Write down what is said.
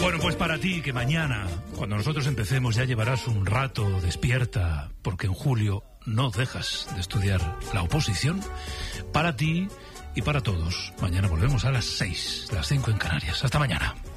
Bueno, pues para ti, que mañana, cuando nosotros empecemos, ya llevarás un rato despierta, porque en julio no dejas de estudiar la oposición. Para ti y para todos, mañana volvemos a las 6, las 5 en Canarias. Hasta mañana.